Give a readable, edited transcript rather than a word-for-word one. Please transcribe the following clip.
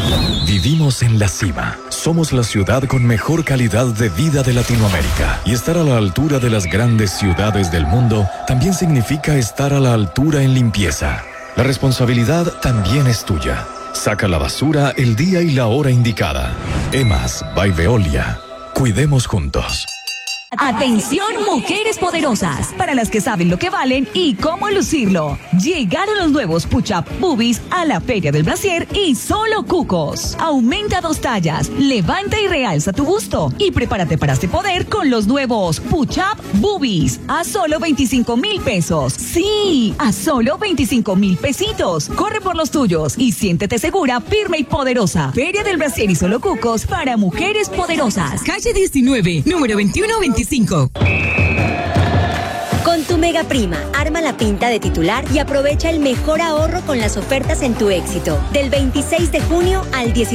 Vivimos en la cima. Somos la ciudad con mejor calidad de vida de Latinoamérica. Y estar a la altura de las grandes ciudades del mundo también significa estar a la altura en limpieza. La responsabilidad también es tuya. Saca la basura el día y la hora indicada. EMAS by Veolia. Cuidemos juntos. Atención, mujeres poderosas, para las que saben lo que valen y cómo lucirlo. Llegaron los nuevos Push-Up Boobies a la Feria del Brasier y solo cucos. Aumenta 2 tallas, levanta y realza tu busto y prepárate para este poder con los nuevos Push-Up Boobies a solo 25,000 pesos. Sí, a solo 25,000 pesitos. Corre por los tuyos y siéntete segura, firme y poderosa. Feria del Brasier y solo cucos para mujeres poderosas. Calle 19, número 2125. Con tu Mega Prima, arma la pinta de titular y aprovecha el mejor ahorro con las ofertas en Tu Éxito. Del 26 de junio al 19